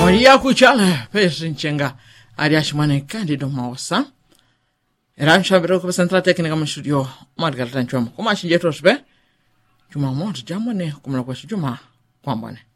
Maria kuchala pesi nchenga ari ashimane Candido Mausa. Eransha bero ko central technical mu studio Margaret Tanchoma. Kuma shinje tosbe. Juma moto jamone kumla kwa shujuma kwambone.